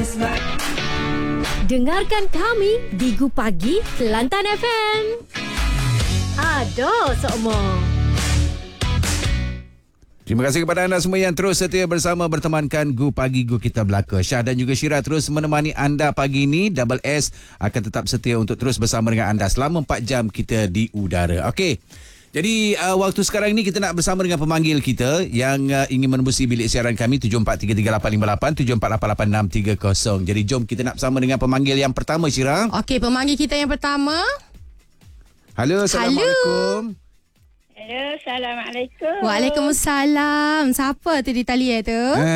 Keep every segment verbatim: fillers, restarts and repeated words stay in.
Dengarkan kami di Gu Pagi Kelantan F M. Ada sokmo. Terima kasih kepada anda semua yang terus setia bersama bertemankan Gu Pagi Gu Kita Belaka. Syah dan juga Syira terus menemani anda pagi ini. Double S akan tetap setia untuk terus bersama dengan anda selama empat jam kita di udara. Okey. Jadi uh, waktu sekarang ini kita nak bersama dengan pemanggil kita yang uh, ingin menembusi bilik siaran kami tujuh empat tiga tiga lapan lima lapan tujuh empat lapan lapan enam tiga kosong. Jadi jom kita nak bersama dengan pemanggil yang pertama, Syira. Okey, pemanggil kita yang pertama. Halo, Assalamualaikum. Hello, Assalamualaikum. Waalaikumsalam. Siapa tu di talian tu? Ha.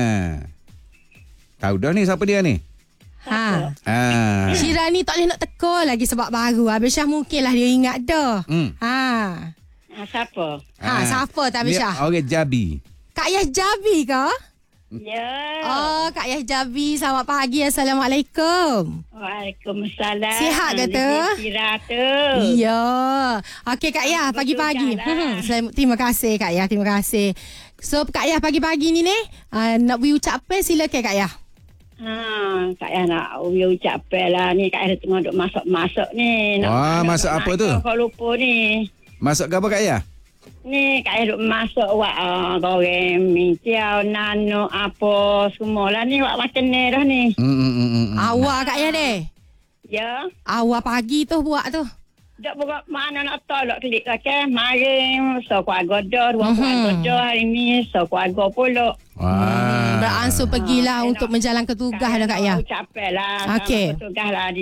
Tahu dah ni siapa dia ni? Ha. Ha. Syira ni tak boleh nak teka lagi sebab baru. Habis Syah mungkinlah dia ingat dah. Hmm. Ha. Ha, siapa? Ha, siapa tak Habis Dia Syah? orang Jabi. Kak Yah Jabi ke? Ya. Oh, Kak Yah Jabi. Selamat pagi. Assalamualaikum. Waalaikumsalam. Sihat ke tu? Syira tu. Ya. Okey Kak Yah, pagi-pagi. Hmm, saya- terima kasih Kak Yah, terima kasih. So Kak Yah pagi-pagi ni ni uh, nak beri ucapan silakan Kak Yah. Ha, Kak Yah nak uya ucapan lah ni. Kak Yah tengah duk masak-masak ni. Nak, Wah, nak- masak nak apa tu? Kau lupa ni. Masak apa Kak Yah? Ni Kak Yah duk masak wak uh, goreng mintiau, nano, apa semualah ni wak makan ni dah ni. Hmm, hmm, hmm, hmm. Awak Kak Yah deh. Ya. Awak pagi tu buat tu. Tak buka mana nak tolak klik lah kan. Maring so keluarga dah. Dua Mhm. keluarga dah hari ni. So keluarga pula. Wah. Beransur pergilah Ah, untuk elok. menjalankan tugas dah Kak Yah. Ucapan lah. Okey. Sama petugas lah